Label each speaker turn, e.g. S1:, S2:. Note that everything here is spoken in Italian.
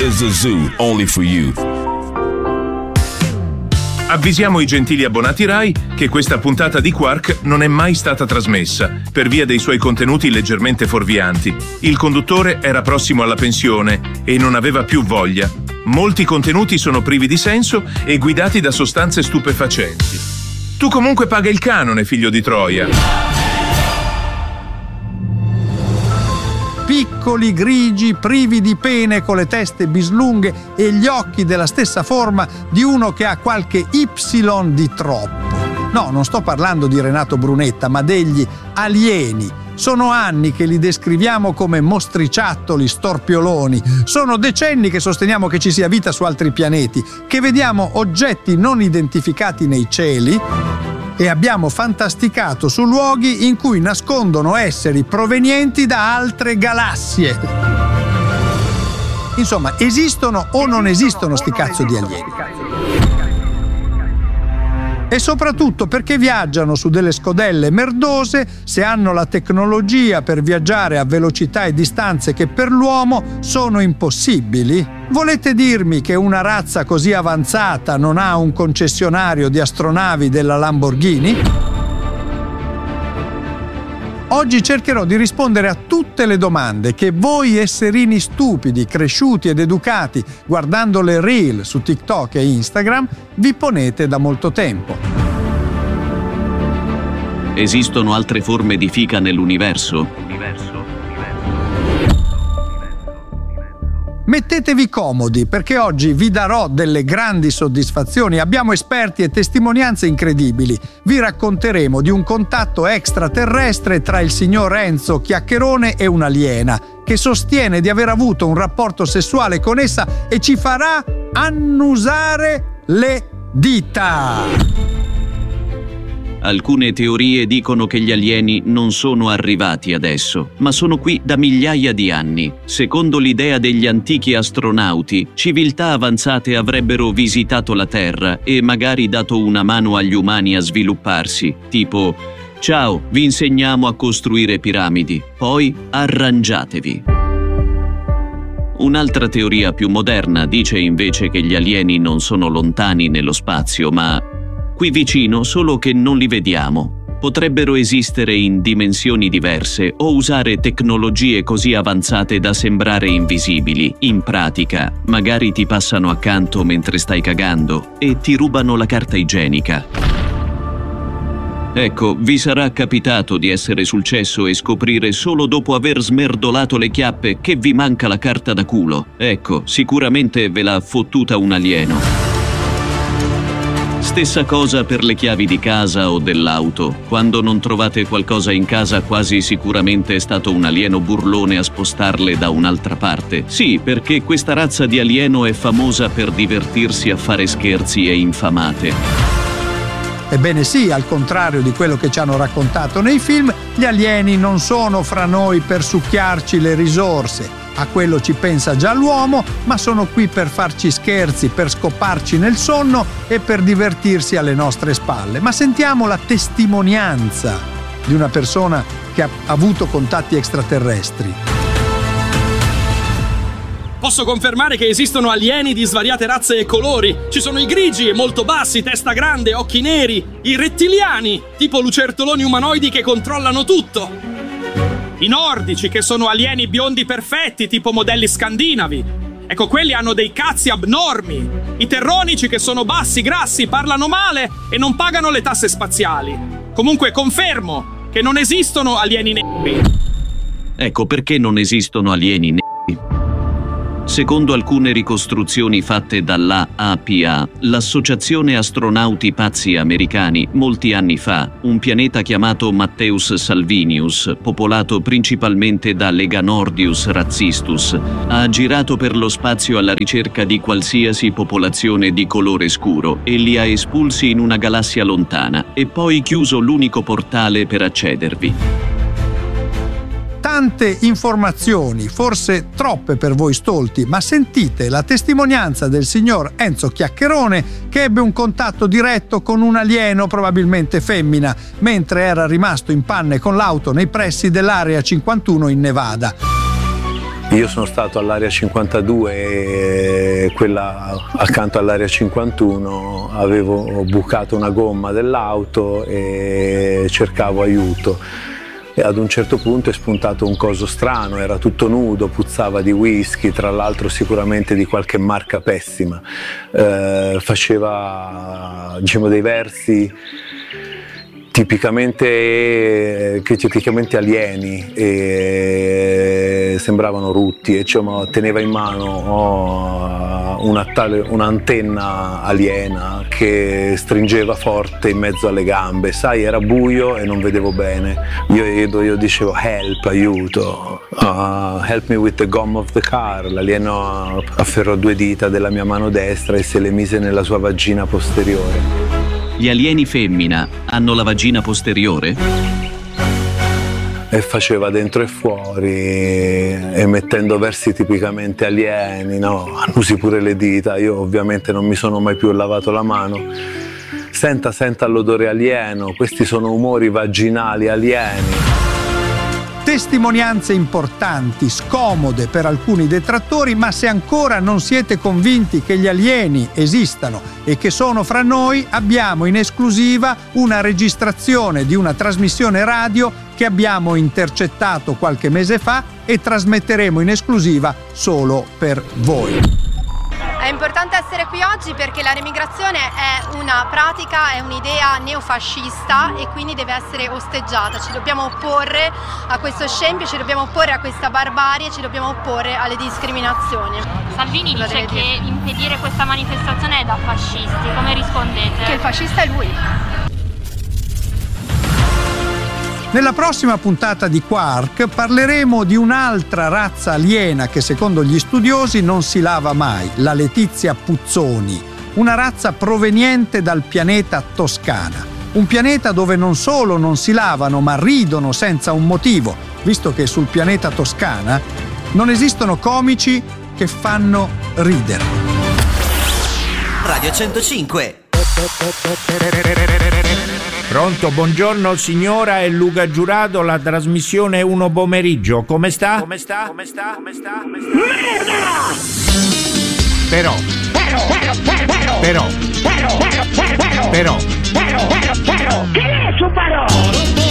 S1: is a zoo only for you.
S2: Avvisiamo i gentili abbonati Rai che questa puntata di Quark non è mai stata trasmessa per via dei suoi contenuti leggermente fuorvianti. Il conduttore era prossimo alla pensione e non aveva più voglia. Molti contenuti sono privi di senso e guidati da sostanze stupefacenti. Tu comunque paga il canone, figlio di Troia.
S3: Piccoli, grigi, privi di pene, con le teste bislunghe e gli occhi della stessa forma di uno che ha qualche Y di troppo. No, non sto parlando di Renato Brunetta, ma degli alieni. Sono anni che li descriviamo come mostriciattoli, storpioloni. Sono decenni che sosteniamo che ci sia vita su altri pianeti, che vediamo oggetti non identificati nei cieli e abbiamo fantasticato su luoghi in cui nascondono esseri provenienti da altre galassie. Insomma, esistono o non esistono sti cazzo di alieni? E soprattutto perché viaggiano su delle scodelle merdose se hanno la tecnologia per viaggiare a velocità e distanze che per l'uomo sono impossibili? Volete dirmi che una razza così avanzata non ha un concessionario di astronavi della Lamborghini? Oggi cercherò di rispondere a tutte le domande che voi esserini stupidi, cresciuti ed educati guardando le reel su TikTok e Instagram vi ponete da molto tempo.
S4: Esistono altre forme di fica nell'universo?
S3: Mettetevi comodi perché oggi vi darò delle grandi soddisfazioni. Abbiamo esperti e testimonianze incredibili. Vi racconteremo di un contatto extraterrestre tra il signor Enzo Chiacchierone e un'aliena che sostiene di aver avuto un rapporto sessuale con essa e ci farà annusare le dita.
S4: Alcune teorie dicono che gli alieni non sono arrivati adesso, ma sono qui da migliaia di anni. Secondo l'idea degli antichi astronauti, civiltà avanzate avrebbero visitato la Terra e magari dato una mano agli umani a svilupparsi, tipo «Ciao, vi insegniamo a costruire piramidi, poi arrangiatevi». Un'altra teoria più moderna dice invece che gli alieni non sono lontani nello spazio, ma qui vicino, solo che non li vediamo. Potrebbero esistere in dimensioni diverse o usare tecnologie così avanzate da sembrare invisibili. In pratica, magari ti passano accanto mentre stai cagando e ti rubano la carta igienica. Ecco, vi sarà capitato di essere sul cesso e scoprire solo dopo aver smerdolato le chiappe che vi manca la carta da culo. Ecco, sicuramente ve l'ha fottuta un alieno. Stessa cosa per le chiavi di casa o dell'auto. Quando non trovate qualcosa in casa, quasi sicuramente è stato un alieno burlone a spostarle da un'altra parte. Sì, perché questa razza di alieno è famosa per divertirsi a fare scherzi e infamate.
S3: Ebbene sì, al contrario di quello che ci hanno raccontato nei film, gli alieni non sono fra noi per succhiarci le risorse. A quello ci pensa già l'uomo, ma sono qui per farci scherzi, per scoparci nel sonno e per divertirsi alle nostre spalle. Ma sentiamo la testimonianza di una persona che ha avuto contatti extraterrestri.
S5: Posso confermare che esistono alieni di svariate razze e colori. Ci sono i grigi, molto bassi, testa grande, occhi neri, i rettiliani, tipo lucertoloni umanoidi che controllano tutto. I nordici, che sono alieni biondi perfetti, tipo modelli scandinavi. Ecco, quelli hanno dei cazzi abnormi. I terronici, che sono bassi, grassi, parlano male e non pagano le tasse spaziali. Comunque confermo che non esistono alieni neri.
S4: Ecco perché non esistono alieni neri. Secondo alcune ricostruzioni fatte dall'APA, l'Associazione Astronauti Pazzi Americani, molti anni fa, un pianeta chiamato Matteus Salvinius, popolato principalmente da Leganordius razzistus, ha girato per lo spazio alla ricerca di qualsiasi popolazione di colore scuro e li ha espulsi in una galassia lontana e poi chiuso l'unico portale per accedervi.
S3: Tante informazioni, forse troppe per voi stolti, ma sentite la testimonianza del signor Enzo Chiacchierone che ebbe un contatto diretto con un alieno, probabilmente femmina, mentre era rimasto in panne con l'auto nei pressi dell'Area 51 in Nevada.
S6: Io sono stato all'area 52 e quella accanto all'area 51, avevo bucato una gomma dell'auto e cercavo aiuto. E ad un certo punto è spuntato un coso strano, era tutto nudo, puzzava di whisky, tra l'altro sicuramente di qualche marca pessima. Faceva, diciamo, dei versi tipicamente alieni e sembravano rutti, e teneva in mano un'antenna aliena che stringeva forte in mezzo alle gambe. Sai, era buio e non vedevo bene. Io dicevo help, aiuto, help me with the gum of the car. L'alieno afferrò 2 dita della mia mano destra e se le mise nella sua vagina posteriore.
S4: Gli alieni femmina hanno la vagina posteriore?
S6: E faceva dentro e fuori, emettendo versi tipicamente alieni, no? Annusi pure le dita, io ovviamente non mi sono mai più lavato la mano. Senta l'odore alieno, questi sono umori vaginali alieni.
S3: Testimonianze importanti, scomode per alcuni detrattori, ma se ancora non siete convinti che gli alieni esistano e che sono fra noi, abbiamo in esclusiva una registrazione di una trasmissione radio che abbiamo intercettato qualche mese fa e trasmetteremo in esclusiva solo per voi.
S7: È importante essere qui oggi perché la remigrazione è una pratica, è un'idea neofascista e quindi deve essere osteggiata. Ci dobbiamo opporre a questo scempio, ci dobbiamo opporre a questa barbarie, ci dobbiamo opporre alle discriminazioni.
S8: Salvini dice che impedire questa manifestazione è da fascisti, come rispondete?
S7: Che il fascista è lui.
S3: Nella prossima puntata di Quark parleremo di un'altra razza aliena che secondo gli studiosi non si lava mai, la Letizia Puzzoni, una razza proveniente dal pianeta Toscana. Un pianeta dove non solo non si lavano ma ridono senza un motivo, visto che sul pianeta Toscana non esistono comici che fanno ridere.
S9: Radio 105.
S10: Pronto, buongiorno signora, è Luca Giurato, la trasmissione è Uno Pomeriggio. Come sta? Merda! Però. Che ne so, però?